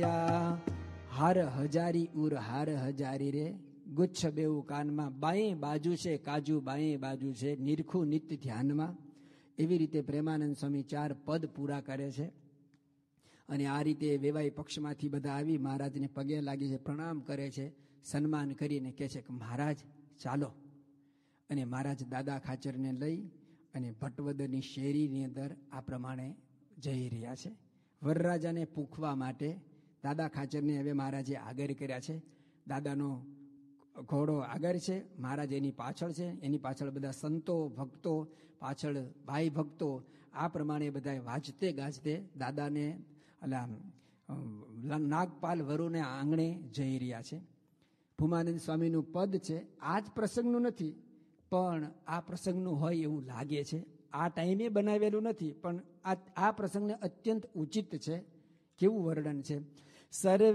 આવ્યા. હાર હજારી ઉર હાર હજારી રે, ગુચ્છ બેઉ કાનમાં, બાએ બાજુ છે કાજુ બાએ બાજુ છે, નિરખું નિત્ય ધ્યાનમાં. એવી રીતે પ્રેમાનંદ સ્વામી 4 પદ પૂરા કરે છે. અને આ રીતે વેવાઈ પક્ષમાંથી બધા આવી મહારાજને પગે લાગી છે, પ્રણામ કરે છે, સન્માન કરીને કહે છે કે મહારાજ ચાલો. અને મહારાજ દાદા ખાચરને લઈ અને ભટવદરની શેરીની અંદર આ પ્રમાણે જઈ રહ્યા છે. વરરાજાને પૂંખવા માટે દાદા ખાચરને હવે મહારાજે આગળ કર્યા છે. દાદાનો ઘોડો આગળ છે, મહારાજ એની પાછળ છે, એની પાછળ બધા સંતો ભક્તો, પાછળ ભાઈ ભક્તો, આ પ્રમાણે બધા વાજતે ગાજતે દાદાને નાગપાલ વરુને આંગણે જઈ રહ્યા છે. ભૂમાનંદ સ્વામીનું પદ છે, આ જ પ્રસંગનું નથી પણ આ પ્રસંગનું હોય એવું લાગે છે. આ ટાઈમે બનાવેલું નથી પણ આ પ્રસંગને અત્યંત ઉચિત છે. કેવું વર્ણન છે. સર્વે